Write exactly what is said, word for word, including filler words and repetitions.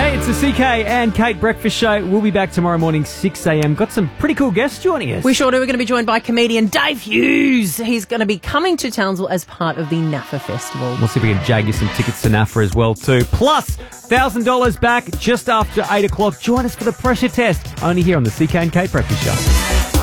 Hey, it's the C K and Kate Breakfast Show. We'll be back tomorrow morning, six a.m. Got some pretty cool guests joining us. We sure do. We're going to be joined by comedian Dave Hughes. He's going to be coming to Townsville as part of the N A F A Festival. We'll see if we can jag you some tickets to N A F A as well, too. Plus, one thousand dollars back just after eight o'clock. Join us for the pressure test, only here on the C K and Kate Breakfast Show.